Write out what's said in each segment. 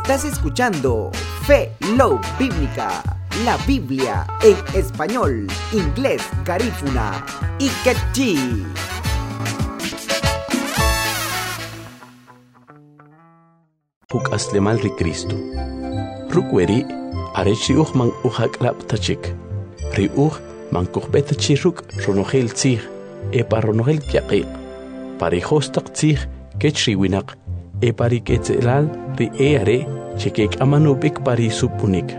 Estás escuchando Fe Love Bíblica, la Biblia en español, inglés, garífuna y quechí. Huk aslemal ri Cristo. Rukweri arechi man uhaklap tachik. Ri man kuhbet chiruk ronogel tzig eparonogel kyaqiq. Parihostak tzig kechri winak eparik etzelal ri eare chekek amanubik pari supunik.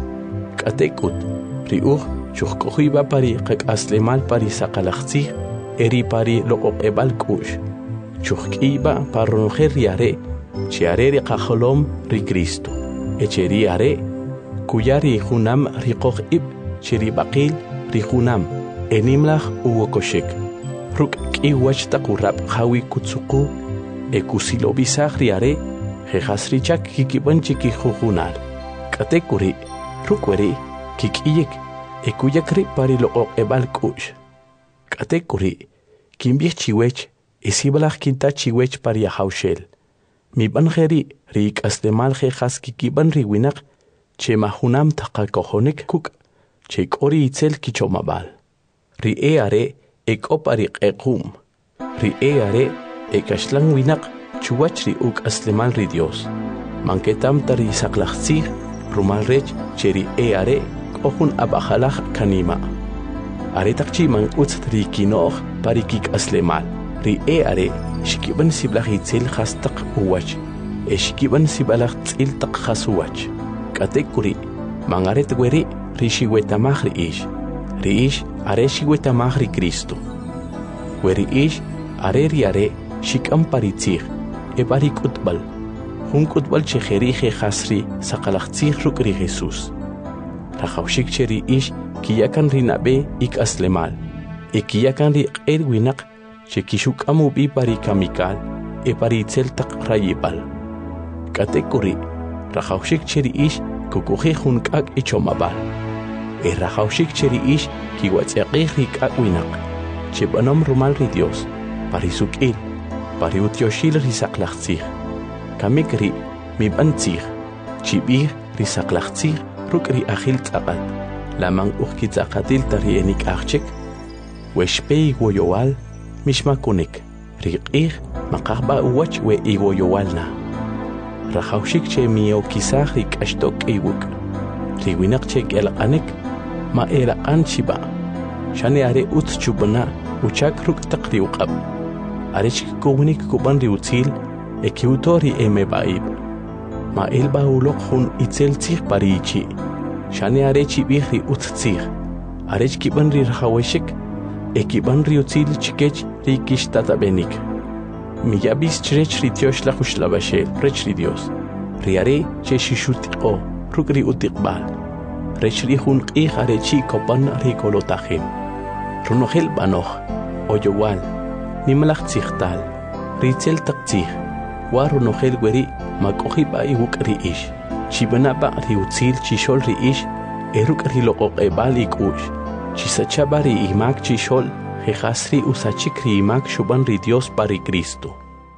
Katekut ri chuhkohiba pari kak aslemal pari sakalaktzig eri pari loqoq ebal kush. Chuhkiba paronogel riare chiareri qajolom ri Cristo. Echeri are kuyari junam riqoq ib chiri baqil ri junam enimlaj uwokoshek. Ruk kiwach takurab hawi kutsuku ekusilo bisag riare jejasrichak kikiban chiki jujunal. Katekuri rukweri kikiyek ekuyakri pari loqoq ebal kush. Katekuri kimbih chiwech isibalaj kinta chiwech pari haushel. Mi banjeri rik aslemal jejas kikiban riwinak che mahunam taqakohonik kuk che kori itzel kichomabal. Ri eare ekopari qequm. Ri eare ekashlang winak chuwach ri uk aslemal ri Dios. Manketam tari saklachzig rumal rech che ri eare kohun abajalaj kanima. Aretakchi man utz ri kinoh pari kik aslemal. Ri eare shikiban siblach itzel khastaq uwach. Eshikiban sibalach tzil taq khasuwach. Katekuri mangaret weri rishiwetamaj ri ish. Ri ish are shiwetamaj ri Cristo. Weri ish are ri are shikam paritzig ebari kutbal. Hun kutbal chejeri jejasri sakalachtzig ruk ri Jesus. Rajawshik cheri ish kiyakan ri nabe ik aslemal. Kiyakan ri erwinak chekishuk amubi pari kamikal pari itzel taq rayibal. Katekuri rajawshik cheri ish kukuji junkak ichomabal. Rajawshik cheri ish kiwatzeqih rikak winak. Chebanom rumal ri Dios pari sukil pari utyoshil risaklachtzig. Kamikri mibantzig chibih risaklachtzig ruk ri ajil tzaqat. Lamang ukkitzaqatil tari enik achchek weshpei woyowal mishmakunik riqih maqahba uwach we iwoyowalna. Rajawshik che mio kisah rikashtok iwuk. Riwinak che gelaqanik ma eraqan chiba. Shani are utz chubana uchak ruk taqri uqab. Arechik kuwnik kuban riutzil ekiutori emebaib. Ma elba ulok hun itzel tzig pariichi. Shani arechi bihri utz tzig. Arech kiban ri rajaweshik ekiban riutzil chikech rikish tatabenik. Miyabis chrech rityosh la khushlabashel rech ri Dios. Riare che shishutiqo rukri utiqbal. Rech ri hun qih arechi kopan rikolotahim. Runogel banoh oyowal nimlach tzigtal ritzel taqtzig. Wa runogel weri makohiba iwuk ri ish. Chibanaba riutzil chishol ri ish eruk riloqoq ebal ikush. Chisachabari imak chishol jejasri usachikri imak shuban ri Dios pari Cristo.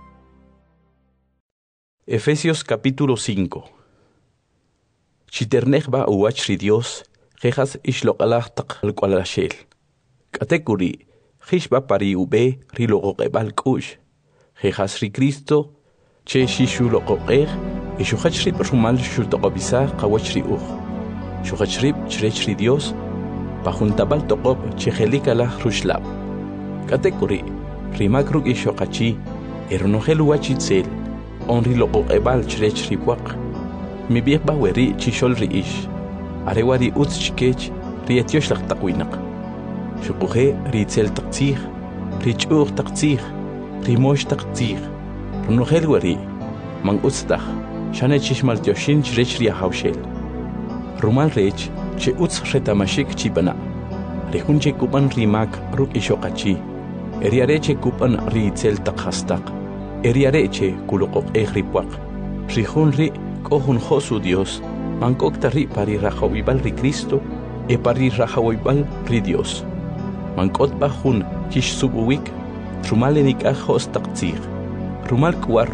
Efesios capítulo 5. Chiternejba uwach ri Dios jejas ishloqalaj taq alqualashel. Katekuri jishba pari ube riloqoqebal kush. Jejas ri Cristo che shishuloqoqej ishuchachri rumal shultoqobisa qawachri uj. Shuchachri chrech ri Dios pajuntabal toqob chejelikala rushlab. Katekuri rimak ruk ishoqachi ernogel wachitzel onri loqoqebal chrech ripuaq. Mi biqba weri chishol ri ish. Arewari utz chikech rietyosh laq taqwinak. Shuquje ritzel taqtzig, richuq taqtzig, rimosh taqtzig. Ernogel weri man utztaq shane chishmal tyoshin chrech riahawshel. Rumal rech che utz retamashik chibana. Rejunche kupan rimak ruk ishoqachi. Eriareche kupan ritzel taqhastaq. Eriareche kuloqoq ripuaq. Rijun ri kohun josu Dios. Mankokta ri pari rajawibal ri Cristo pari rajawibal ri Dios. Mankot bajun kish subuwik. Rumal enik ajos taqtzig. Rumal kuar